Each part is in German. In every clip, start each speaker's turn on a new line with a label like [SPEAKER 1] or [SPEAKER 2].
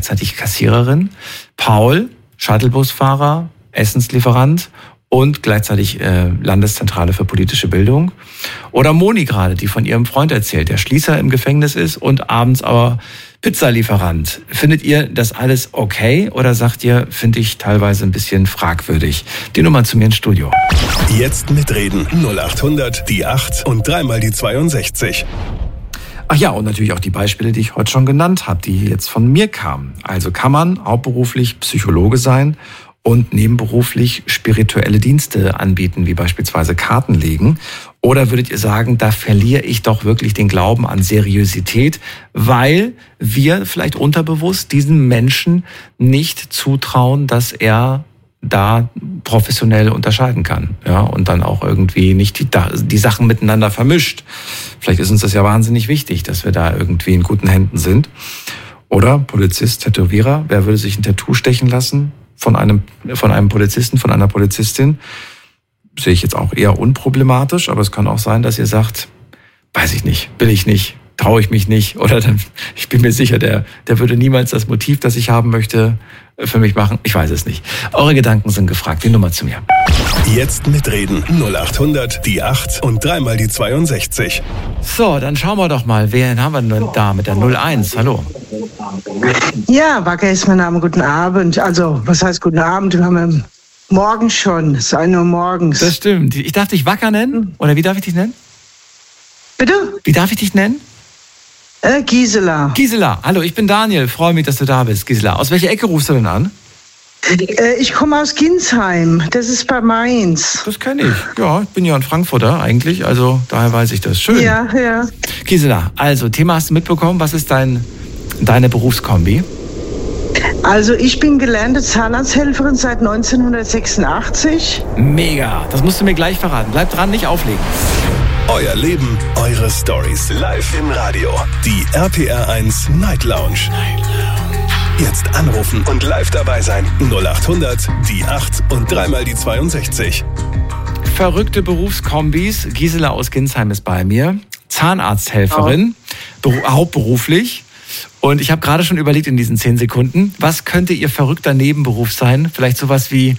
[SPEAKER 1] gleichzeitig Kassiererin, Paul, Shuttlebusfahrer, Essenslieferant und gleichzeitig Landeszentrale für politische Bildung. Oder Moni gerade, die von ihrem Freund erzählt, der Schließer im Gefängnis ist und abends aber Pizzalieferant. Findet ihr das alles okay oder sagt ihr, finde ich teilweise ein bisschen fragwürdig? Die Nummer zu mir ins Studio.
[SPEAKER 2] Jetzt mitreden 0800 die 8 und dreimal die 62.
[SPEAKER 1] Ach ja, und natürlich auch die Beispiele, die ich heute schon genannt habe, die jetzt von mir kamen. Also kann man hauptberuflich Psychologe sein und nebenberuflich spirituelle Dienste anbieten, wie beispielsweise Karten legen? Oder würdet ihr sagen, da verliere ich doch wirklich den Glauben an Seriosität, weil wir vielleicht unterbewusst diesem Menschen nicht zutrauen, dass er da professionell unterscheiden kann, ja, und dann auch irgendwie nicht die Sachen miteinander vermischt. Vielleicht ist uns das ja wahnsinnig wichtig, dass wir da irgendwie in guten Händen sind. Oder Polizist, Tätowierer, wer würde sich ein Tattoo stechen lassen von einem Polizisten, von einer Polizistin? Sehe ich jetzt auch eher unproblematisch, aber es kann auch sein, dass ihr sagt, weiß ich nicht, will ich nicht, traue ich mich nicht, oder dann, ich bin mir sicher, der würde niemals das Motiv, das ich haben möchte, für mich machen. Ich weiß es nicht. Eure Gedanken sind gefragt. Die Nummer zu mir.
[SPEAKER 2] Jetzt mitreden 0800 die 8 und dreimal die 62.
[SPEAKER 1] So, dann schauen wir doch mal, wen haben wir denn da mit der 01? Hallo.
[SPEAKER 3] Ja, Wacker ist mein Name. Guten Abend. Also, was heißt guten Abend? Wir haben morgen schon. Es ist 1 Uhr morgens.
[SPEAKER 1] Das stimmt. Ich darf dich Wacker nennen? Oder wie darf ich dich nennen?
[SPEAKER 3] Bitte?
[SPEAKER 1] Wie darf ich dich nennen?
[SPEAKER 3] Gisela.
[SPEAKER 1] Gisela, hallo, ich bin Daniel. Freue mich, dass du da bist. Gisela, aus welcher Ecke rufst du denn an?
[SPEAKER 3] Ich komme aus Ginsheim. Das ist bei Mainz.
[SPEAKER 1] Das kenne ich. Ja, ich bin ja ein Frankfurter eigentlich, also daher weiß ich das. Schön.
[SPEAKER 3] Ja, ja.
[SPEAKER 1] Gisela, also Thema hast du mitbekommen. Was ist deine Berufskombi?
[SPEAKER 3] Also ich bin gelernte Zahnarzthelferin seit 1986.
[SPEAKER 1] Mega, das musst du mir gleich verraten. Bleib dran, nicht auflegen.
[SPEAKER 2] Euer Leben, eure Stories. Live im Radio. Die RPR1 Night Lounge. Jetzt anrufen und live dabei sein. 0800 die 8 und dreimal die 62.
[SPEAKER 1] Verrückte Berufskombis. Gisela aus Ginsheim ist bei mir. Zahnarzthelferin, hauptberuflich. Und ich habe gerade schon überlegt in diesen 10 Sekunden, was könnte ihr verrückter Nebenberuf sein? Vielleicht sowas wie...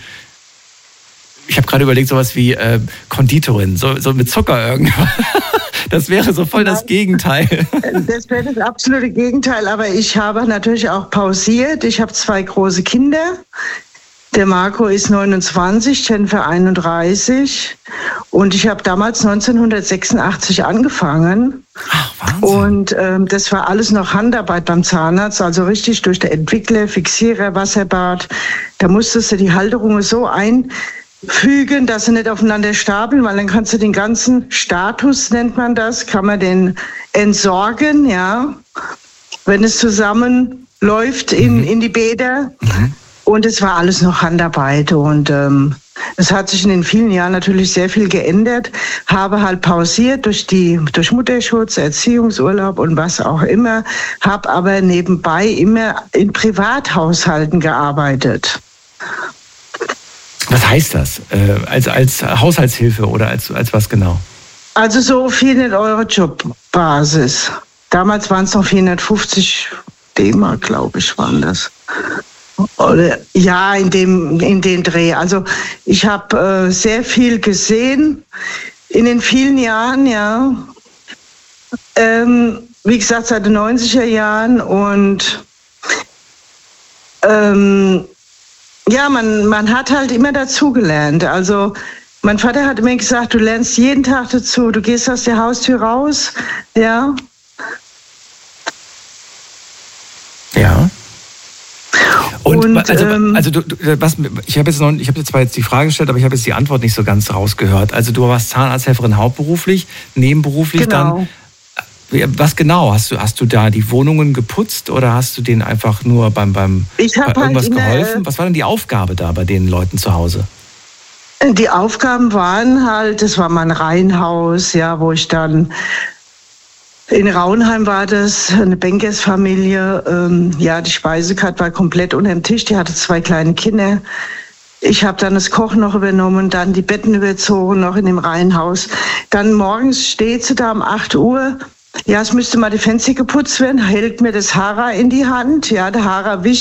[SPEAKER 1] Ich habe gerade überlegt, sowas wie Konditorin, so mit Zucker irgendwas. Das wäre so voll das Gegenteil.
[SPEAKER 3] Das wäre das absolute Gegenteil, aber ich habe natürlich auch pausiert. Ich habe 2 große Kinder. Der Marco ist 29, Jennifer 31. Und ich habe damals 1986 angefangen.
[SPEAKER 1] Ach, Wahnsinn.
[SPEAKER 3] Und das war alles noch Handarbeit beim Zahnarzt, also richtig durch den Entwickler, Fixierer, Wasserbad. Da musstest du die Halterungen so einfügen, dass sie nicht aufeinander stapeln, weil dann kannst du den ganzen Status, nennt man das, kann man den entsorgen, ja, wenn es zusammenläuft in die Bäder. Mhm. Und es war alles noch Handarbeit und es hat sich in den vielen Jahren natürlich sehr viel geändert. Habe halt pausiert durch Mutterschutz, Erziehungsurlaub und was auch immer, habe aber nebenbei immer in Privathaushalten gearbeitet.
[SPEAKER 1] Was heißt das? Als Haushaltshilfe oder als was genau?
[SPEAKER 3] Also so 400 € Jobbasis. Damals waren es noch 450 D-Mark, glaube ich, waren das. Oder ja, in den Dreh. Also ich habe sehr viel gesehen in den vielen Jahren, ja. Wie gesagt, seit den 90er Jahren und ja, man hat halt immer dazugelernt. Also mein Vater hat immer gesagt, du lernst jeden Tag dazu, du gehst aus der Haustür raus, ja.
[SPEAKER 1] Ja. Und ich habe jetzt zwar jetzt die Frage gestellt, aber ich habe jetzt die Antwort nicht so ganz rausgehört. Also du warst Zahnarzthelferin hauptberuflich, nebenberuflich
[SPEAKER 3] genau.
[SPEAKER 1] Dann. Was genau? Hast du da die Wohnungen geputzt oder hast du denen einfach nur bei irgendwas geholfen? Was war denn die Aufgabe da bei den Leuten zu Hause?
[SPEAKER 3] Die Aufgaben waren halt, das war mein Reihenhaus, ja, wo ich dann in Raunheim war das, eine Bankersfamilie. Ja, die Speisekarte war komplett unter dem Tisch. Die hatte 2 kleine Kinder. Ich habe dann das Kochen noch übernommen, dann die Betten überzogen, noch in dem Reihenhaus. Dann morgens steht sie da um 8 Uhr Ja, es müsste mal die Fenster geputzt werden, hält mir das Haarer in die Hand. Ja, der Haarer wischt